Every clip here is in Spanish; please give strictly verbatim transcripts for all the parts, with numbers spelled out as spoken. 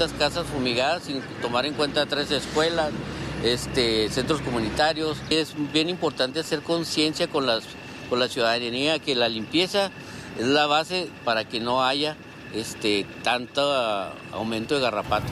Las casas fumigadas sin tomar en cuenta tres escuelas, este, centros comunitarios. Es bien importante hacer conciencia con, las, con la ciudadanía que la limpieza es la base para que no haya este, tanto uh, aumento de garrapata.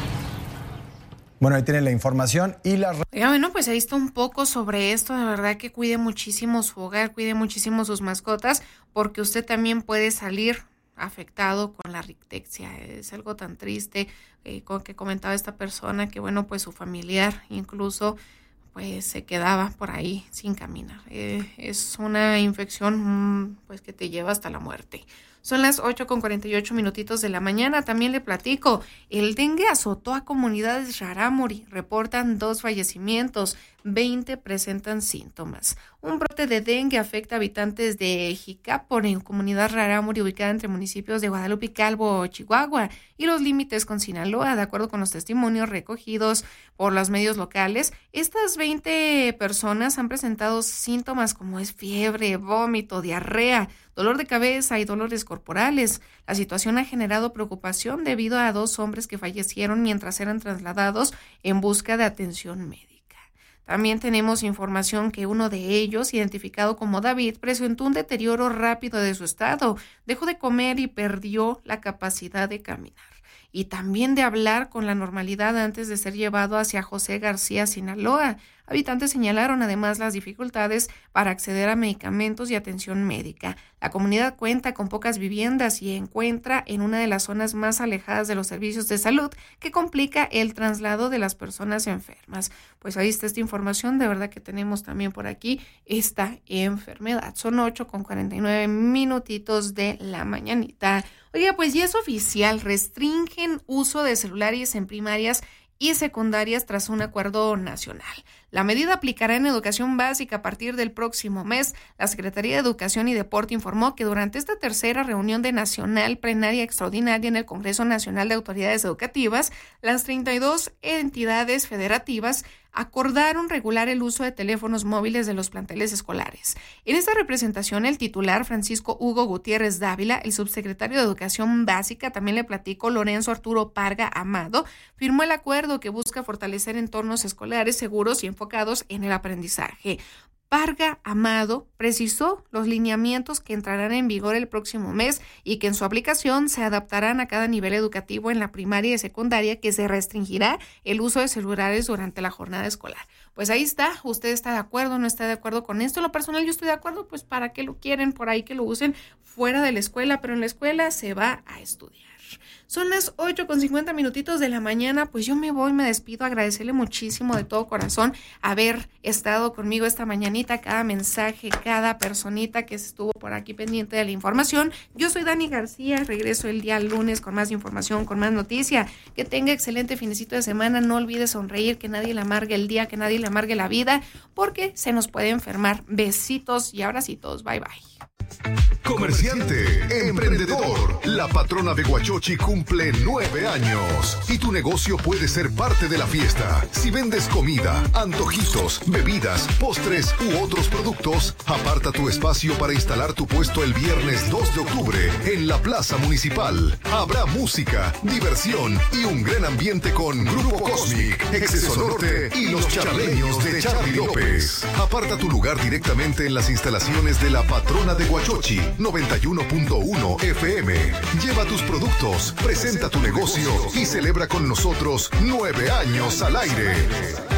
Bueno, ahí tienen la información y la... Oiga, bueno, pues ahí está un poco sobre esto. De verdad que cuide muchísimo su hogar, cuide muchísimo sus mascotas, porque usted también puede salir afectado con la rictexia. Es algo tan triste eh, con que comentaba esta persona que, bueno, pues su familiar incluso pues se quedaba por ahí sin caminar. Eh, es una infección pues que te lleva hasta la muerte. Son las ocho con cuarenta y ocho minutitos de la mañana. También le platico, el dengue azotó a comunidades Rarámuri. Reportan dos fallecimientos, veinte presentan síntomas. Un brote de dengue afecta a habitantes de Jicapor, en comunidad Rarámuri, ubicada entre municipios de Guadalupe y Calvo, Chihuahua, y los límites con Sinaloa. De acuerdo con los testimonios recogidos por los medios locales, estas veinte personas han presentado síntomas como es fiebre, vómito, diarrea, dolor de cabeza y dolores corporales. La situación ha generado preocupación debido a dos hombres que fallecieron mientras eran trasladados en busca de atención médica. También tenemos información que uno de ellos, identificado como David, presentó un deterioro rápido de su estado, dejó de comer y perdió la capacidad de caminar y también de hablar con la normalidad antes de ser llevado hacia José García, Sinaloa. Habitantes señalaron además las dificultades para acceder a medicamentos y atención médica. La comunidad cuenta con pocas viviendas y encuentra en una de las zonas más alejadas de los servicios de salud, que complica el traslado de las personas enfermas. Pues ahí está esta información, de verdad que tenemos también por aquí esta enfermedad. Son ocho con cuarenta y nueve minutitos de la mañanita. Oiga, pues ya es oficial, restringen uso de celulares en primarias y secundarias tras un acuerdo nacional. La medida aplicará en educación básica a partir del próximo mes. La Secretaría de Educación y Deporte informó que durante esta tercera reunión de Nacional Plenaria Extraordinaria en el Congreso Nacional de Autoridades Educativas, las treinta y dos entidades federativas acordaron regular el uso de teléfonos móviles de los planteles escolares. En esta representación, el titular Francisco Hugo Gutiérrez Dávila, el subsecretario de Educación Básica, también le platicó Lorenzo Arturo Parga Amado, firmó el acuerdo que busca fortalecer entornos escolares seguros y enfocados en el aprendizaje. Parga Amado precisó los lineamientos que entrarán en vigor el próximo mes y que en su aplicación se adaptarán a cada nivel educativo en la primaria y secundaria, que se restringirá el uso de celulares durante la jornada escolar. Pues ahí está, usted está de acuerdo, no está de acuerdo con esto. En lo personal yo estoy de acuerdo, pues para qué lo quieren por ahí que lo usen fuera de la escuela, pero en la escuela se va a estudiar. Son las ocho con cincuenta minutitos de la mañana, pues yo me voy, me despido, agradecerle muchísimo de todo corazón haber estado conmigo esta mañanita, cada mensaje, cada personita que estuvo por aquí pendiente de la información. Yo soy Dani García, regreso el día lunes con más información, con más noticia. Que tenga excelente finecito de semana, no olvide sonreír, que nadie le amargue el día, que nadie le amargue la vida, porque se nos puede enfermar. Besitos y abracitos, bye bye. Comerciante, emprendedor, la patrona de Huachochi cumple nueve años y tu negocio puede ser parte de la fiesta. Si vendes comida, antojitos, bebidas, postres u otros productos, aparta tu espacio para instalar tu puesto el viernes dos de octubre en la Plaza Municipal. Habrá música, diversión y un gran ambiente con Grupo Cosmic, Exceso Norte y los charleños de Charly López. Aparta tu lugar directamente en las instalaciones de la patrona de Huachochi, noventa y uno punto uno F M. Lleva tus productos, presenta tu negocio y celebra con nosotros nueve años al aire.